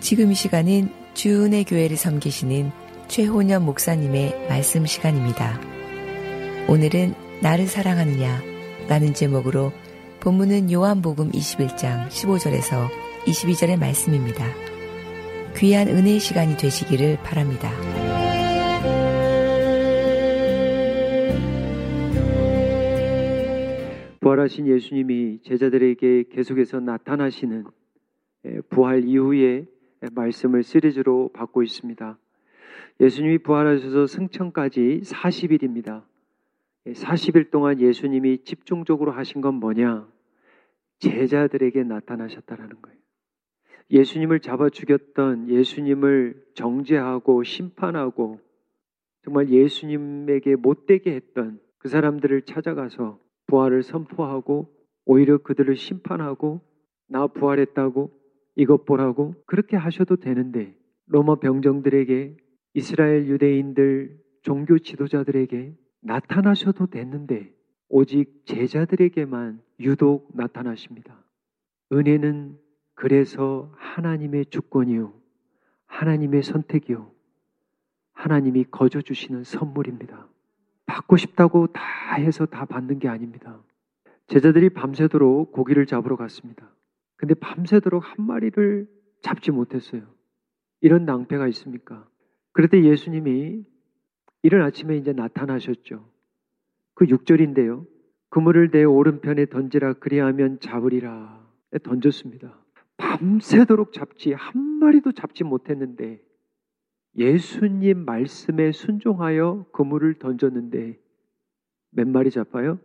지금 이 시간은 주은혜 교회를 섬기시는 최호년 목사님의 말씀 시간입니다. 오늘은 나를 사랑하느냐 라는 제목으로 본문은 요한복음 21장 15절에서 22절의 말씀입니다. 귀한 은혜의 시간이 되시기를 바랍니다. 부활하신 예수님이 제자들에게 계속해서 나타나시는 부활 이후의 말씀을 시리즈로 받고 있습니다. 예수님이 부활하셔서 승천까지 40일입니다. 40일 동안 예수님이 집중적으로 하신 건 뭐냐? 제자들에게 나타나셨다라는 거예요. 예수님을 잡아 죽였던, 예수님을 정죄하고 심판하고 정말 예수님에게 못되게 했던 그 사람들을 찾아가서 부활을 선포하고 오히려 그들을 심판하고 나 부활했다고 이것 보라고 그렇게 하셔도 되는데, 로마 병정들에게, 이스라엘 유대인들 종교 지도자들에게 나타나셔도 됐는데 오직 제자들에게만 유독 나타나십니다. 은혜는 그래서 하나님의 주권이요, 하나님의 선택이요, 하나님이 거저 주시는 선물입니다. 받고 싶다고 다 해서 다 받는 게 아닙니다. 제자들이 밤새도록 고기를 잡으러 갔습니다. 근데 밤새도록 한 마리를 잡지 못했어요. 이런 낭패가 있습니까? 그럴 때 예수님이 이른 아침에 이제 나타나셨죠. 그 6절인데요. 그물을 내 오른편에 던지라, 그리하면 잡으리라. 던졌습니다. 밤새도록 잡지 한 마리도 잡지 못했는데 예수님 말씀에 순종하여 그물을 던졌는데 몇 마리 잡아요?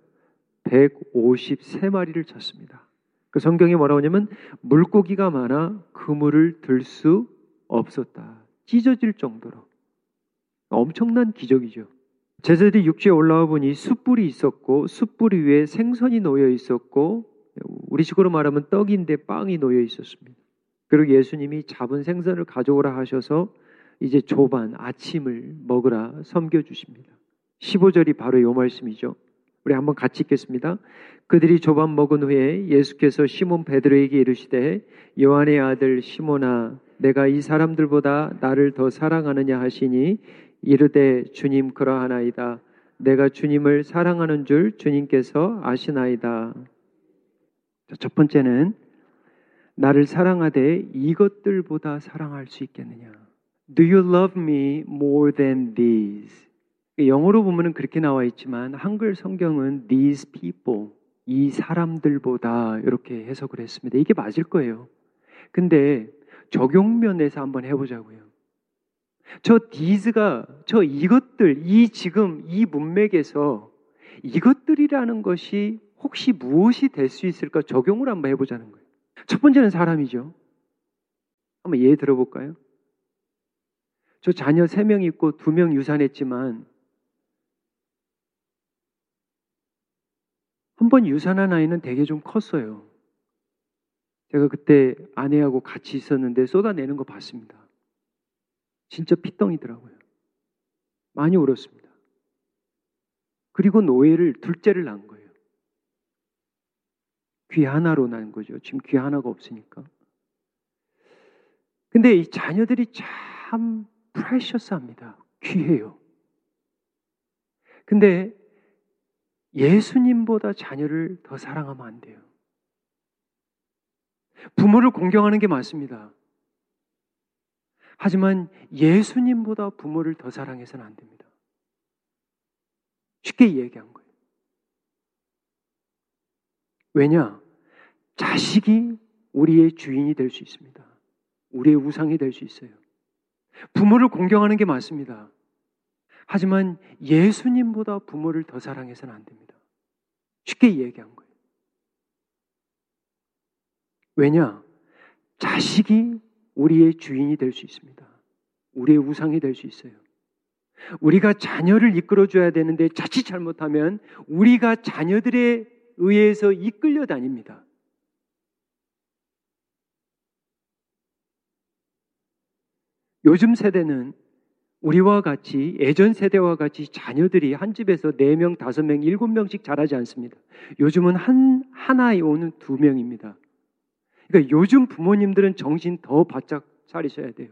153마리를 잡습니다. 그 성경이 뭐라고 하냐면 물고기가 많아 그물을 들 수 없었다. 찢어질 정도로. 엄청난 기적이죠. 제자들이 육지에 올라와 보니 숯불이 있었고 숯불 위에 생선이 놓여 있었고, 우리식으로 말하면 떡인데 빵이 놓여 있었습니다. 그리고 예수님이 잡은 생선을 가져오라 하셔서 이제 조반 아침을 먹으라 섬겨주십니다. 15절이 바로 이 말씀이죠. 우리 한번 같이 읽겠습니다. 그들이 조반 먹은 후에 예수께서 시몬 베드로에게 이르시되 요한의 아들 시몬아, 내가 이 사람들보다 나를 더 사랑하느냐 하시니 이르되 주님 그러하나이다. 내가 주님을 사랑하는 줄 주님께서 아시나이다. 첫 번째는 나를 사랑하되 이것들보다 사랑할 수 있겠느냐. Do you love me more than these? 영어로 보면 그렇게 나와 있지만 한글 성경은 these people, 이 사람들보다 이렇게 해석을 했습니다. 이게 맞을 거예요. 근데 적용면에서 한번 해보자고요. 저 these가, 저 이것들, 이 지금 이 문맥에서 이것들이라는 것이 혹시 무엇이 될 수 있을까 적용을 한번 해보자는 거예요. 첫 번째는 사람이죠. 한번 예를 들어볼까요? 저 자녀 3명 있고 2명 유산했지만 한 번 유산한 아이는 되게 좀 컸어요. 제가 그때 아내하고 같이 있었는데 쏟아내는 거 봤습니다. 진짜 피덩이더라고요. 많이 울었습니다. 그리고 노예를, 둘째를 낳은 거예요. 귀 하나로 낳은 거죠. 지금 귀 하나가 없으니까. 근데 이 자녀들이 참 프레셔스합니다. 귀해요. 근데 예수님보다 자녀를 더 사랑하면 안 돼요. 부모를 공경하는 게 맞습니다. 하지만 예수님보다 부모를 더 사랑해서는 안 됩니다. 쉽게 얘기한 거예요. 왜냐? 자식이 우리의 주인이 될 수 있습니다. 우리의 우상이 될 수 있어요. 부모를 공경하는 게 맞습니다. 하지만 예수님보다 부모를 더 사랑해서는 안 됩니다. 쉽게 얘기한 거예요. 왜냐? 자식이 우리의 주인이 될 수 있습니다. 우리의 우상이 될 수 있어요. 우리가 자녀를 이끌어줘야 되는데 자칫 잘못하면 우리가 자녀들에 의해서 이끌려 다닙니다. 요즘 세대는 우리와 같이, 예전 세대와 같이 자녀들이 한 집에서 4명, 5명, 7명씩 자라지 않습니다. 요즘은 한 아이 오는 2명입니다. 그러니까 요즘 부모님들은 정신 더 바짝 차리셔야 돼요.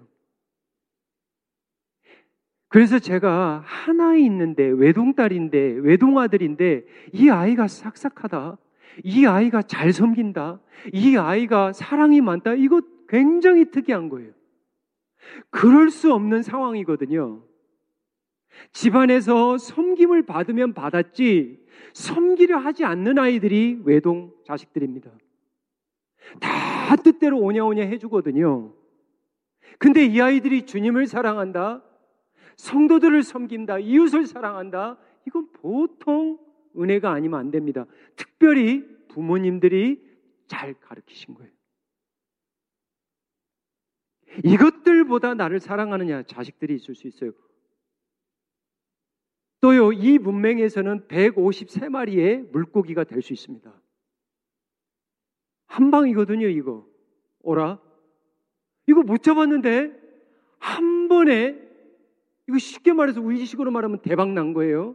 그래서 제가 하나 있는데, 외동딸인데, 외동아들인데, 이 아이가 싹싹하다, 이 아이가 잘 섬긴다, 이 아이가 사랑이 많다, 이거 굉장히 특이한 거예요. 그럴 수 없는 상황이거든요. 집안에서 섬김을 받으면 받았지, 섬기려 하지 않는 아이들이 외동 자식들입니다. 다 뜻대로 오냐오냐 해주거든요. 근데 이 아이들이 주님을 사랑한다, 성도들을 섬긴다, 이웃을 사랑한다, 이건 보통 은혜가 아니면 안 됩니다. 특별히 부모님들이 잘 가르치신 거예요. 이것들보다 나를 사랑하느냐, 자식들이 있을 수 있어요. 또요, 이 문맹에서는 153마리의 물고기가 될 수 있습니다. 한 방이거든요, 이거. 오라. 이거 못 잡았는데, 한 번에, 이거 쉽게 말해서 우리식으로 말하면 대박 난 거예요.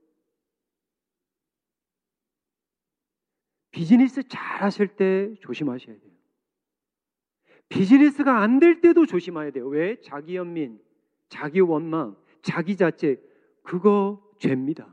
비즈니스 잘 하실 때 조심하셔야 돼요. 비즈니스가 안 될 때도 조심해야 돼요. 왜? 자기 연민, 자기 원망, 자기 자책, 그거 죄입니다.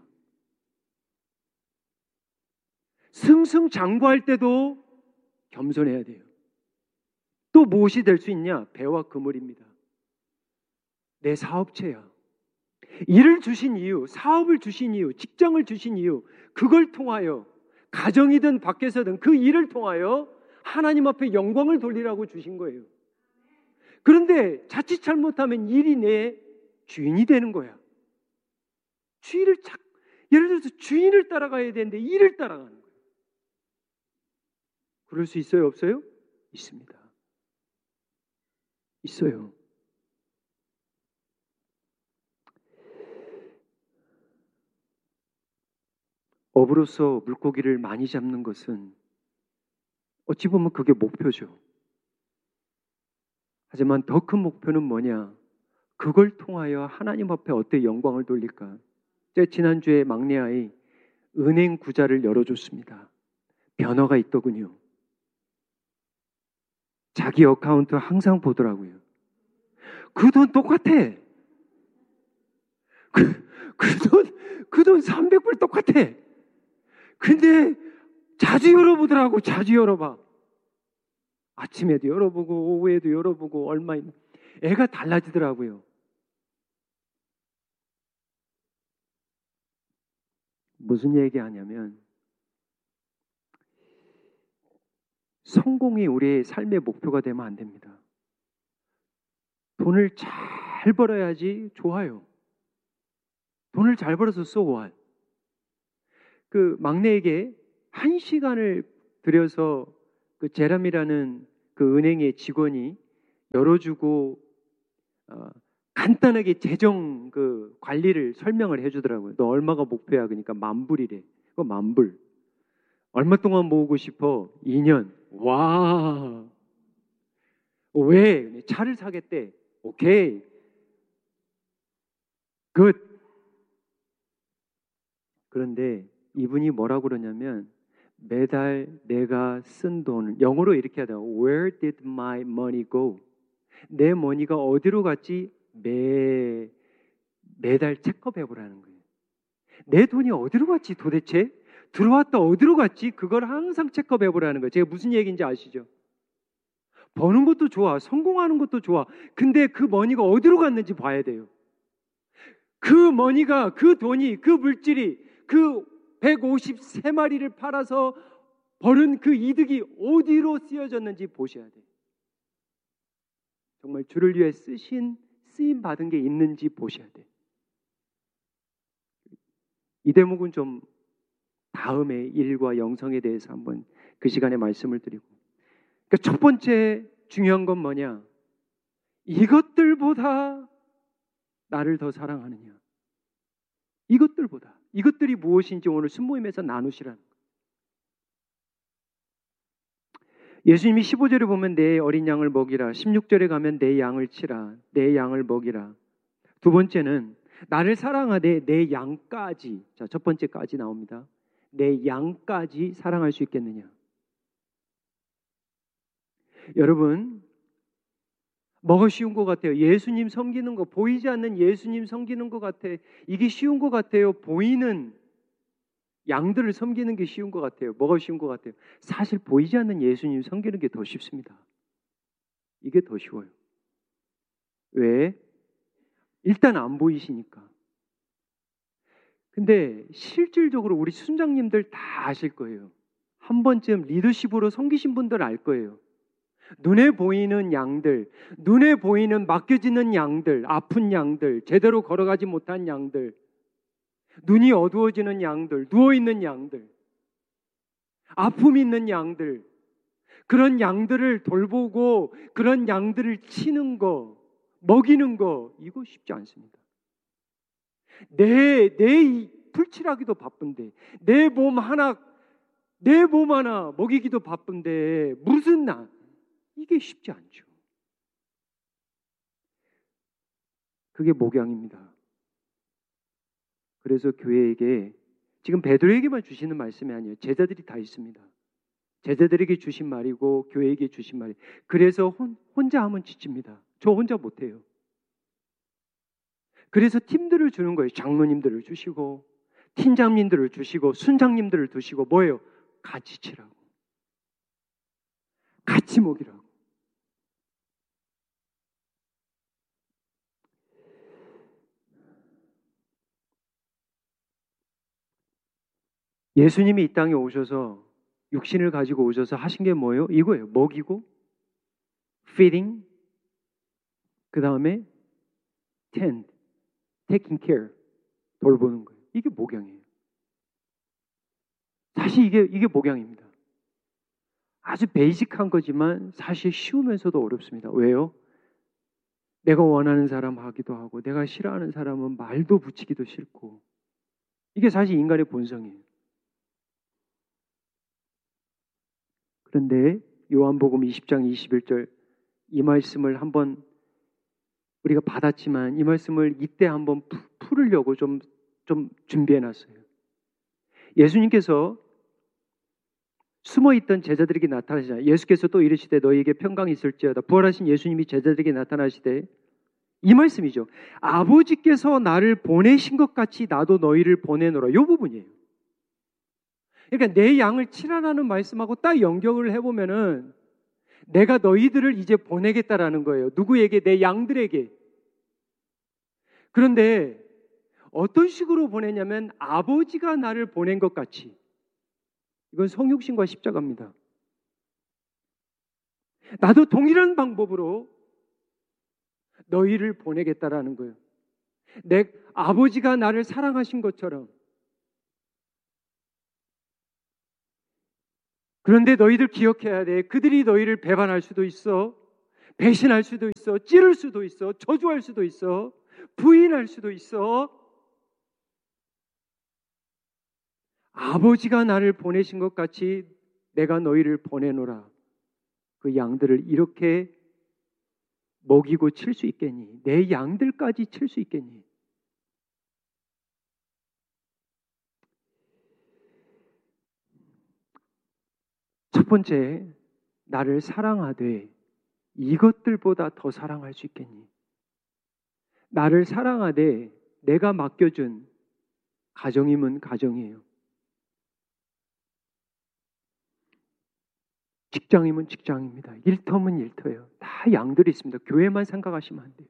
승승장구할 때도 겸손해야 돼요. 또 무엇이 될 수 있냐? 배와 그물입니다. 내 사업체야. 일을 주신 이유, 사업을 주신 이유, 직장을 주신 이유, 그걸 통하여 가정이든 밖에서든 그 일을 통하여 하나님 앞에 영광을 돌리라고 주신 거예요. 그런데 자칫 잘못하면 일이 내 주인이 되는 거야. 예를 들어서 주인을 따라가야 되는데 일을 따라가는 거예요. 그럴 수 있어요, 없어요? 있습니다. 있어요. 어부로서 물고기를 많이 잡는 것은 어찌 보면 그게 목표죠. 하지만 더 큰 목표는 뭐냐? 그걸 통하여 하나님 앞에 어떻게 영광을 돌릴까? 제 지난주에 막내 아이 은행 구자를 열어줬습니다. 변화가 있더군요. 자기 어카운트 항상 보더라고요. 그 돈 똑같아. 그 돈 300불 똑같아. 근데 자주 열어보더라고. 자주 열어봐. 아침에도 열어보고 오후에도 열어보고 얼마 있나. 애가 달라지더라고요. 무슨 얘기하냐면 성공이 우리의 삶의 목표가 되면 안 됩니다. 돈을 잘 벌어야지 좋아요. 돈을 잘 벌어서 so what? 그 막내에게 1시간을 들여서 그 제람이라는 그 은행의 직원이 열어주고 간단하게 재정 그 관리를 설명을 해주더라고요. 너 얼마가 목표야? 그러니까 10,000불이래. 그거 10,000불. 얼마 동안 모으고 싶어? 2년. 와. 왜? 차를 사겠대. 오케이. 굿. 그런데 이분이 뭐라고 그러냐면 매달 내가 쓴 돈, 영어로 이렇게 하더라고. Where did my money go? 내 머니가 어디로 갔지? 매달 체크해 보라는 거예요. 내 돈이 어디로 갔지 도대체? 들어왔다 어디로 갔지? 그걸 항상 체크해 보라는 거예요. 제가 무슨 얘기인지 아시죠? 버는 것도 좋아. 성공하는 것도 좋아. 근데 그 머니가 어디로 갔는지 봐야 돼요. 그 머니가, 그 돈이, 그 물질이, 그 153마리를 팔아서 벌은 그 이득이 어디로 쓰여졌는지 보셔야 돼요. 정말 주를 위해 쓰임 받은 게 있는지 보셔야 돼요. 이 대목은 좀 다음에 일과 영성에 대해서 한번 그 시간에 말씀을 드리고, 그러니까 첫 번째 중요한 건 뭐냐? 이것들보다 나를 더 사랑하느냐? 이것들보다. 이것들이 무엇인지 오늘 순모임에서 나누시라는 거예요. 예수님이 15절에 보면 내 어린 양을 먹이라, 16절에 가면 내 양을 치라, 내 양을 먹이라. 두 번째는 나를 사랑하되 내 양까지, 자, 첫 번째까지 나옵니다. 내 양까지 사랑할 수 있겠느냐? 여러분, 뭐가 쉬운 것 같아요? 예수님 섬기는 거, 보이지 않는 예수님 섬기는 것 같아. 이게 쉬운 것 같아요? 보이는 양들을 섬기는 게 쉬운 것 같아요? 뭐가 쉬운 것 같아요? 사실 보이지 않는 예수님 섬기는 게 더 쉽습니다. 이게 더 쉬워요. 왜? 일단 안 보이시니까. 근데 실질적으로 우리 순장님들 다 아실 거예요. 한 번쯤 리더십으로 섬기신 분들 알 거예요. 눈에 보이는 양들, 눈에 보이는 맡겨지는 양들, 아픈 양들, 제대로 걸어가지 못한 양들, 눈이 어두워지는 양들, 누워있는 양들, 아픔 있는 양들, 그런 양들을 돌보고 그런 양들을 치는 거, 먹이는 거, 이거 쉽지 않습니다. 내 풀칠하기도 바쁜데, 내 몸 하나 먹이기도 바쁜데, 무슨 이게 쉽지 않죠. 그게 목양입니다. 그래서 교회에게, 지금 베드로에게만 주시는 말씀이 아니에요. 제자들이 다 있습니다. 제자들에게 주신 말이고 교회에게 주신 말이. 그래서 혼자 하면 지칩니다. 저 혼자 못해요. 그래서 팀들을 주는 거예요. 장로님들을 주시고 팀장님들을 주시고 순장님들을 두시고 뭐예요? 같이 치라고, 같이 먹이라고. 예수님이 이 땅에 오셔서 육신을 가지고 오셔서 하신 게 뭐예요? 이거예요. 먹이고 feeding, 그 다음에 tend, taking care, 돌보는 거예요. 이게 목양이에요. 사실 이게 목양입니다. 아주 베이직한 거지만 사실 쉬우면서도 어렵습니다. 왜요? 내가 원하는 사람 하기도 하고 내가 싫어하는 사람은 말도 붙이기도 싫고, 이게 사실 인간의 본성이에요. 그런데 요한복음 20장 21절 이 말씀을 한번 우리가 받았지만 이 말씀을 이때 한번 풀으려고 좀 준비해놨어요. 예수님께서 숨어있던 제자들에게 나타나시잖아요. 예수께서 또 이르시되 너희에게 평강이 있을지어다. 부활하신 예수님이 제자들에게 나타나시되 이 말씀이죠. 아버지께서 나를 보내신 것 같이 나도 너희를 보내노라. 이 부분이에요. 그러니까 내 양을 치라라는 말씀하고 딱 연결을 해보면은 내가 너희들을 이제 보내겠다라는 거예요. 누구에게? 내 양들에게. 그런데 어떤 식으로 보내냐면 아버지가 나를 보낸 것 같이. 이건 성육신과 십자가입니다. 나도 동일한 방법으로 너희를 보내겠다라는 거예요. 내 아버지가 나를 사랑하신 것처럼. 그런데 너희들 기억해야 돼. 그들이 너희를 배반할 수도 있어. 배신할 수도 있어. 찌를 수도 있어. 저주할 수도 있어. 부인할 수도 있어. 아버지가 나를 보내신 것 같이 내가 너희를 보내노라. 그 양들을 이렇게 먹이고 칠 수 있겠니? 내 양들까지 칠 수 있겠니? 첫 번째, 나를 사랑하되 이것들보다 더 사랑할 수 있겠니? 나를 사랑하되 내가 맡겨준 가정이면 가정이에요. 직장이면 직장입니다. 일터면 일터예요. 다 양들이 있습니다. 교회만 생각하시면 안 돼요.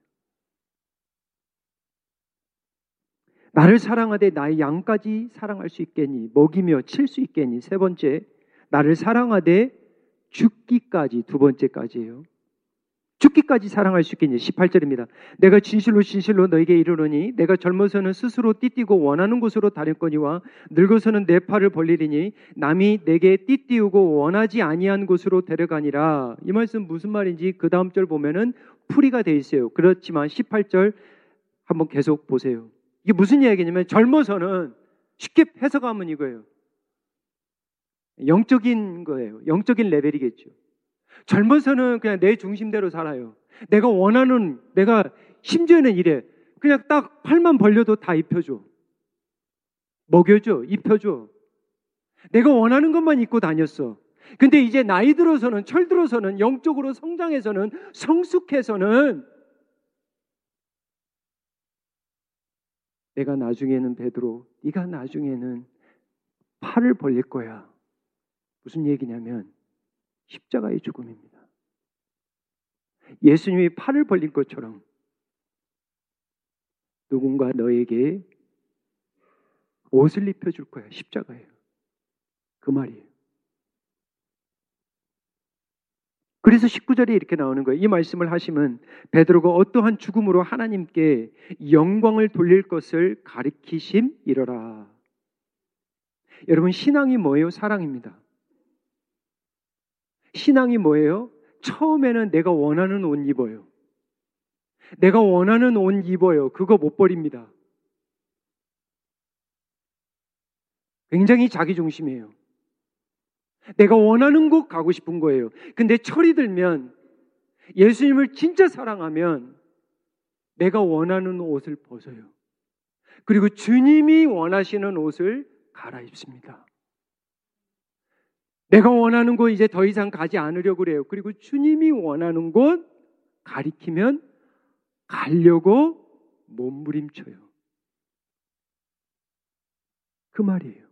나를 사랑하되 나의 양까지 사랑할 수 있겠니? 먹이며 칠 수 있겠니? 세 번째, 나를 사랑하되 죽기까지, 두 번째까지예요. 죽기까지 사랑할 수 있겠니? 18절입니다. 내가 진실로 진실로 너에게 이르노니 내가 젊어서는 스스로 띠띠고 원하는 곳으로 다녔거니와 늙어서는 내 팔을 벌리리니 남이 내게 띠띠우고 원하지 아니한 곳으로 데려가니라. 이 말씀 무슨 말인지 그 다음 절 보면은 풀이가 돼 있어요. 그렇지만 18절 한번 계속 보세요. 이게 무슨 이야기냐면 젊어서는 쉽게 해석하면 이거예요. 영적인 거예요. 영적인 레벨이겠죠. 젊어서는 그냥 내 중심대로 살아요. 내가 원하는, 내가 심지어는 이래. 그냥 딱 팔만 벌려도 다 입혀줘. 먹여줘, 입혀줘. 내가 원하는 것만 입고 다녔어. 근데 이제 나이 들어서는, 철 들어서는, 영적으로 성장해서는, 성숙해서는 내가 나중에는 베드로, 네가 나중에는 팔을 벌릴 거야. 무슨 얘기냐면 십자가의 죽음입니다. 예수님이 팔을 벌린 것처럼 누군가 너에게 옷을 입혀줄 거야. 십자가예요. 그 말이에요. 그래서 19절에 이렇게 나오는 거예요. 이 말씀을 하시면 베드로가 어떠한 죽음으로 하나님께 영광을 돌릴 것을 가리키심이러라. 여러분, 신앙이 뭐예요? 사랑입니다. 신앙이 뭐예요? 처음에는 내가 원하는 옷 입어요. 내가 원하는 옷 입어요. 그거 못 버립니다. 굉장히 자기중심이에요. 내가 원하는 곳 가고 싶은 거예요. 근데 철이 들면, 예수님을 진짜 사랑하면 내가 원하는 옷을 벗어요. 그리고 주님이 원하시는 옷을 갈아입습니다. 내가 원하는 곳 이제 더 이상 가지 않으려고 그래요. 그리고 주님이 원하는 곳 가리키면 가려고 몸부림쳐요. 그 말이에요.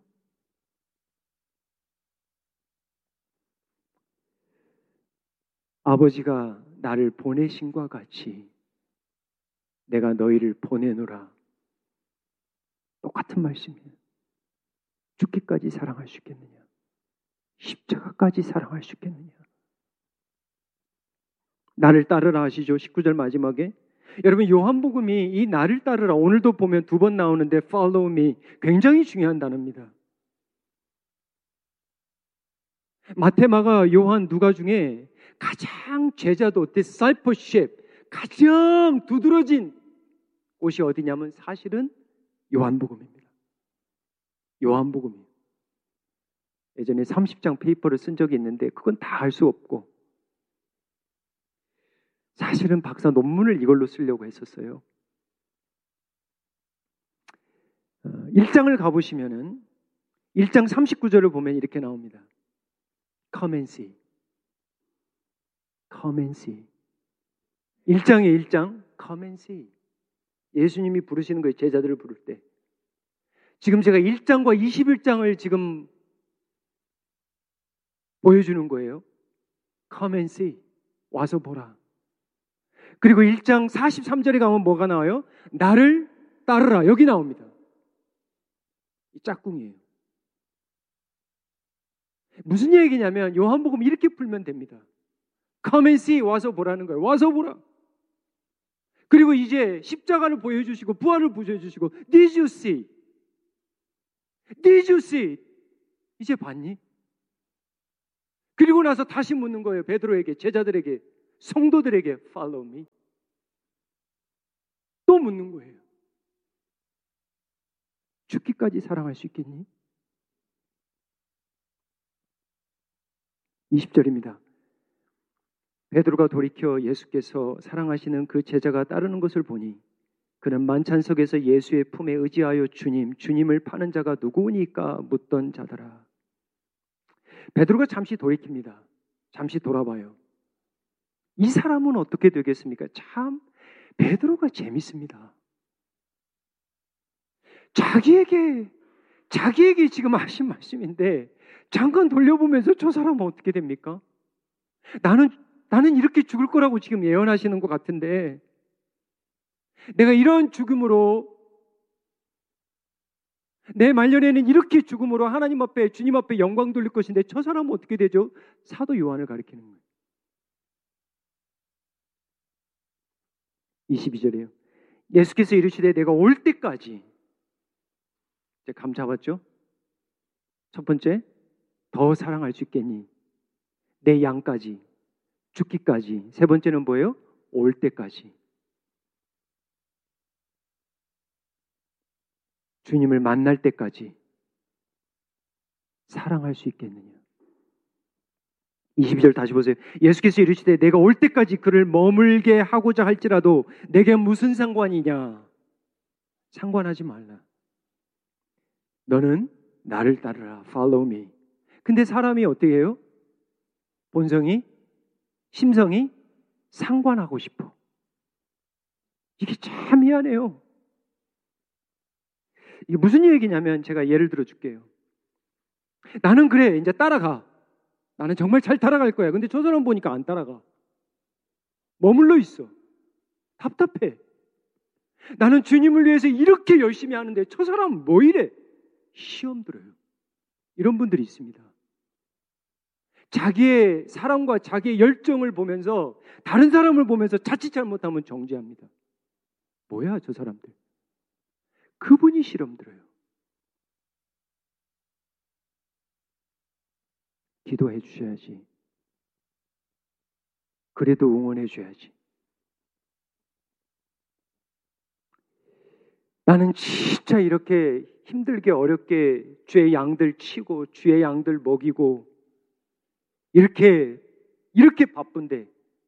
아버지가 나를 보내신과 같이 내가 너희를 보내노라. 똑같은 말씀이에요. 죽기까지 사랑할 수 있겠느냐? 십자가까지 사랑할 수 있겠느냐? 나를 따르라 하시죠. 19절 마지막에. 여러분, 요한복음이 이 나를 따르라, 오늘도 보면 2번 나오는데 follow me, 굉장히 중요한 단어입니다. 마태, 마가, 요한, 누가 중에 가장 제자도 discipleship, 가장 두드러진 곳이 어디냐면 사실은 요한복음입니다. 요한복음이에요. 예전에 30장 페이퍼를 쓴 적이 있는데 그건 다 할 수 없고, 사실은 박사 논문을 이걸로 쓰려고 했었어요. 1장을 가보시면은 1장 39절을 보면 이렇게 나옵니다. Come and see. Come and see. 1장에 1장 Come and see. 예수님이 부르시는 거예요. 제자들을 부를 때. 지금 제가 1장과 21장을 지금 보여주는 거예요. Come and see. 와서 보라. 그리고 1장 43절에 가면 뭐가 나와요? 나를 따르라. 여기 나옵니다. 이 짝꿍이에요. 무슨 얘기냐면 요한복음 이렇게 풀면 됩니다. Come and see. 와서 보라는 거예요. 와서 보라. 그리고 이제 십자가를 보여주시고 부활을 보여주시고 Did you see? Did you see? 이제 봤니? 그리고 나서 다시 묻는 거예요. 베드로에게, 제자들에게, 성도들에게 Follow me. 또 묻는 거예요. 죽기까지 사랑할 수 있겠니? 20절입니다. 베드로가 돌이켜 예수께서 사랑하시는 그 제자가 따르는 것을 보니 그는 만찬석에서 예수의 품에 의지하여 주님을 파는 자가 누구니까 묻던 자더라. 베드로가 잠시 돌이킵니다. 잠시 돌아봐요. 이 사람은 어떻게 되겠습니까? 참 베드로가 재밌습니다. 자기에게 지금 하신 말씀인데 잠깐 돌려보면서 저 사람은 어떻게 됩니까? 나는 이렇게 죽을 거라고 지금 예언하시는 것 같은데 내가 이런 죽음으로, 내 말년에는 이렇게 죽음으로 하나님 앞에, 주님 앞에 영광 돌릴 것인데 저 사람은 어떻게 되죠? 사도 요한을 가리키는 거예요. 22절이에요. 예수께서 이르시되 내가 올 때까지, 이제 감 잡았죠? 첫 번째, 더 사랑할 수 있겠니? 내 양까지, 죽기까지. 세 번째는 뭐예요? 올 때까지. 주님을 만날 때까지 사랑할 수 있겠느냐? 22절 다시 보세요. 예수께서 이르시되 내가 올 때까지 그를 머물게 하고자 할지라도 내게 무슨 상관이냐? 상관하지 말라. 너는 나를 따르라. Follow me. 근데 사람이 어떻게 해요? 본성이, 심성이 상관하고 싶어. 이게 참 미안해요. 이게 무슨 얘기냐면 제가 예를 들어 줄게요. 나는 그래, 이제 따라가. 나는 정말 잘 따라갈 거야. 근데 저 사람 보니까 안 따라가. 머물러 있어. 답답해. 나는 주님을 위해서 이렇게 열심히 하는데 저 사람 뭐 이래? 시험 들어요. 이런 분들이 있습니다. 자기의 사랑과 자기의 열정을 보면서 다른 사람을 보면서 자칫 잘못하면 정죄합니다. 뭐야 저 사람들. 그분이 시험 들어요. 기도해 주셔야지. 그래도 응원해 줘야지. 나는 진짜 이렇게 힘들게 어렵게 주의 양들 치고 주의 양들 먹이고 이렇게 바쁜데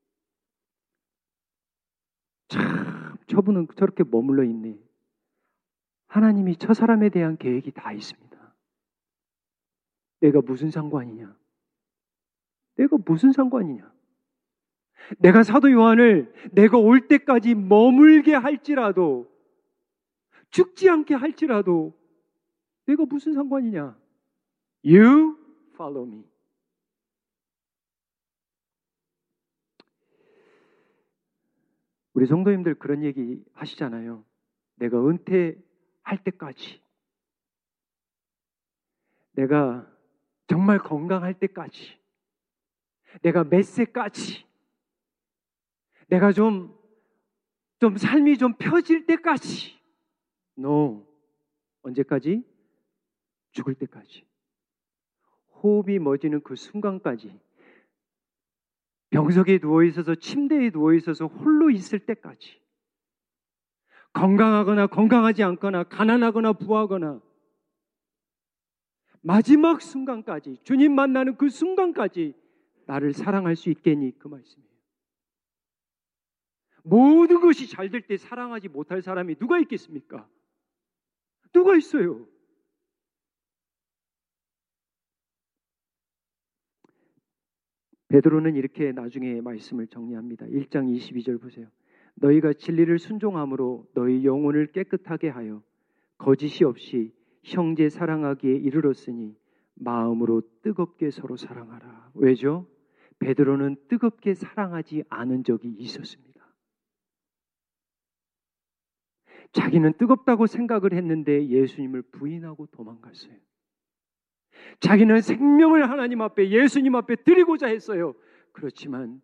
참 저분은 저렇게 머물러 있네. 하나님이 저 사람에 대한 계획이 다 있습니다. 내가 무슨 상관이냐? 내가 무슨 상관이냐? 내가 사도 요한을 내가 올 때까지 머물게 할지라도 죽지 않게 할지라도 내가 무슨 상관이냐? You follow me. 우리 성도님들 그런 얘기 하시잖아요. 내가 은퇴할 때까지, 내가 정말 건강할 때까지, 내가 몇 세까지, 내가 좀 삶이 좀 펴질 때까지. No. 언제까지? 죽을 때까지. 호흡이 멎이는 그 순간까지. 병석에 누워있어서 침대에 누워있어서 홀로 있을 때까지. 건강하거나 건강하지 않거나 가난하거나 부하거나 마지막 순간까지 주님 만나는 그 순간까지 나를 사랑할 수 있겠니? 그 말씀이에요. 모든 것이 잘 될 때 사랑하지 못할 사람이 누가 있겠습니까? 누가 있어요? 베드로는 이렇게 나중에 말씀을 정리합니다. 1장 22절 보세요. 너희가 진리를 순종함으로 너희 영혼을 깨끗하게 하여 거짓이 없이 형제 사랑하기에 이르렀으니 마음으로 뜨겁게 서로 사랑하라. 왜죠? 베드로는 뜨겁게 사랑하지 않은 적이 있었습니다. 자기는 뜨겁다고 생각을 했는데 예수님을 부인하고 도망갔어요. 자기는 생명을 하나님 앞에 예수님 앞에 드리고자 했어요. 그렇지만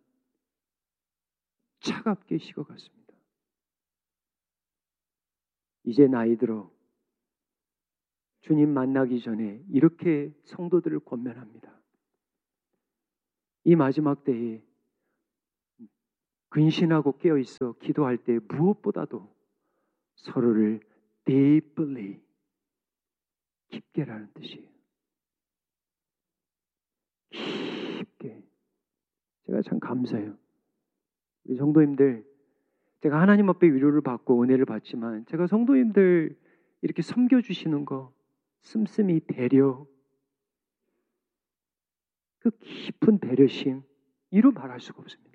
차갑게 식어갔습니다. 이제 나이 들어 주님 만나기 전에 이렇게 성도들을 권면합니다. 이 마지막 때에 근신하고 깨어있어 기도할 때 무엇보다도 서로를 deeply 깊게라는 뜻이에요. 깊게. 제가 참 감사해요. 우리 성도님들, 제가 하나님 앞에 위로를 받고 은혜를 받지만 제가 성도님들 이렇게 섬겨주시는 거, 씀씀이 배려, 그 깊은 배려심, 이루 말할 수가 없습니다.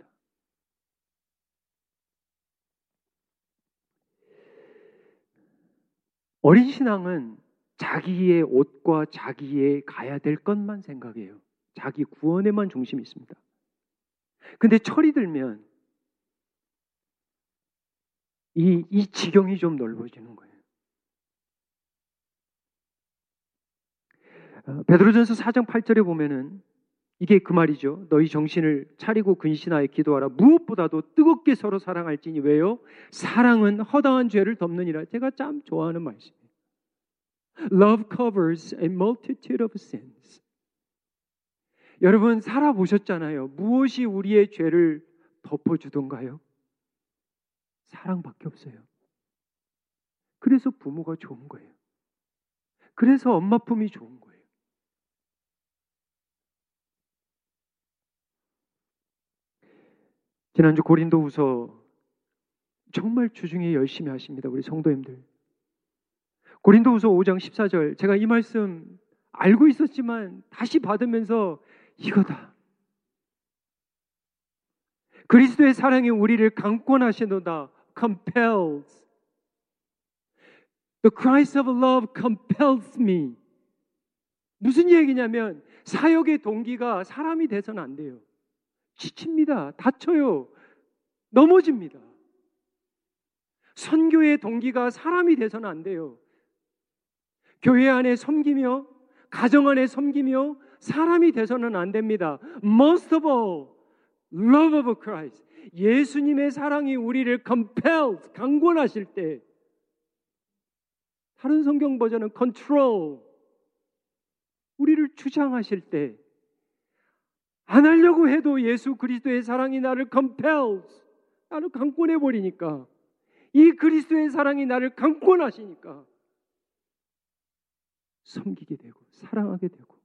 어린 신앙은 자기의 옷과 자기의 가야 될 것만 생각해요. 자기 구원에만 중심이 있습니다. 근데 철이 들면 이 지경이 좀 넓어지는 거예요. 베드로전서 4장 8절에 보면은 이게 그 말이죠. 너희 정신을 차리고 근신하여 기도하라. 무엇보다도 뜨겁게 서로 사랑할지니. 왜요? 사랑은 허다한 죄를 덮느니라. 제가 참 좋아하는 말씀이에요. Love covers a multitude of sins. 여러분 살아보셨잖아요. 무엇이 우리의 죄를 덮어주던가요? 사랑밖에 없어요. 그래서 부모가 좋은 거예요. 그래서 엄마 품이 좋은 거예요. 지난주 고린도후서 정말 주중에 열심히 하십니다. 우리 성도님들. 고린도후서 5장 14절, 제가 이 말씀 알고 있었지만 다시 받으면서 이거다. 그리스도의 사랑이 우리를 강권하시도다. compels. The Christ of love compels me. 무슨 얘기냐면 사역의 동기가 사람이 돼서는 안 돼요. 지칩니다. 다쳐요. 넘어집니다. 선교의 동기가 사람이 돼서는 안 돼요. 교회 안에 섬기며 가정 안에 섬기며 사람이 돼서는 안 됩니다. Most of all, love of Christ. 예수님의 사랑이 우리를 compels, 강권하실 때, 다른 성경 버전은 control, 우리를 주장하실 때, 안 하려고 해도 예수 그리스도의 사랑이 나를 compels, 나를 강권해 버리니까, 이 그리스도의 사랑이 나를 강권하시니까 섬기게 되고 사랑하게 되고,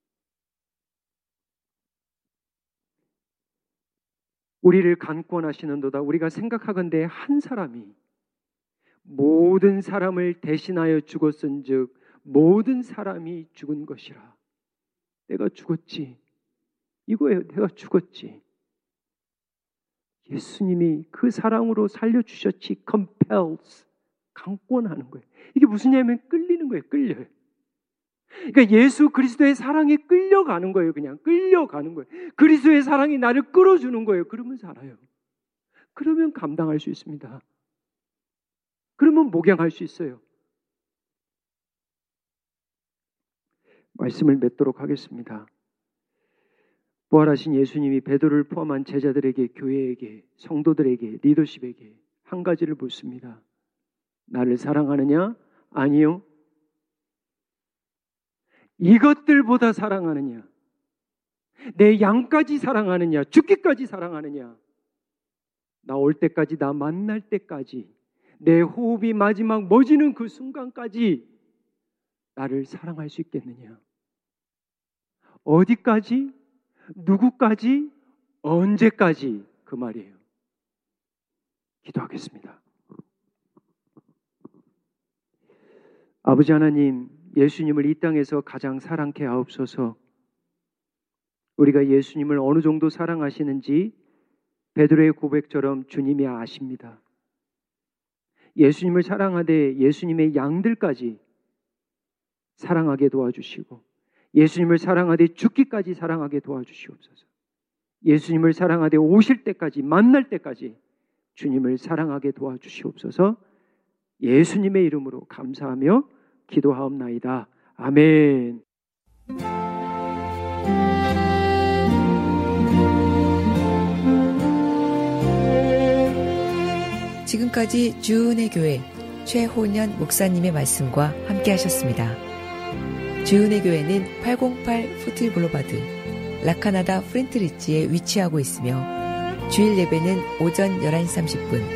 우리를 강권하시는도다. 우리가 생각하건대 한 사람이 모든 사람을 대신하여 죽었은즉 모든 사람이 죽은 것이라. 내가 죽었지. 이거예요. 내가 죽었지. 예수님이 그 사랑으로 살려주셨지. compels, 강권하는 거예요. 이게 무슨 얘기냐면 끌리는 거예요. 끌려요. 그러니까 예수 그리스도의 사랑에 끌려가는 거예요. 그냥 끌려가는 거예요. 그리스도의 사랑이 나를 끌어주는 거예요. 그러면 살아요. 그러면 감당할 수 있습니다. 그러면 목양할 수 있어요. 말씀을 맺도록 하겠습니다. 부활하신 예수님이 베드로를 포함한 제자들에게, 교회에게, 성도들에게, 리더십에게 한 가지를 묻습니다. 나를 사랑하느냐? 아니요. 이것들보다 사랑하느냐? 내 양까지 사랑하느냐? 죽기까지 사랑하느냐? 나 올 때까지, 나 만날 때까지, 내 호흡이 마지막 멎는 그 순간까지 나를 사랑할 수 있겠느냐? 어디까지? 누구까지? 언제까지? 그 말이에요. 기도하겠습니다. 아버지 하나님, 예수님을 이 땅에서 가장 사랑케 하옵소서. 우리가 예수님을 어느 정도 사랑하시는지 베드로의 고백처럼 주님이 아십니다. 예수님을 사랑하되 예수님의 양들까지 사랑하게 도와주시고, 예수님을 사랑하되 죽기까지 사랑하게 도와주시옵소서. 예수님을 사랑하되 오실 때까지, 만날 때까지 주님을 사랑하게 도와주시옵소서. 예수님의 이름으로 감사하며 기도하옵나이다. 아멘. 지금까지 주은혜 교회 최호년 목사님의 말씀과 함께 하셨습니다. 주은혜 교회는 808 푸틀 블로바드 라카나다 프렌트리지에 위치하고 있으며 주일 예배는 오전 11시 30분,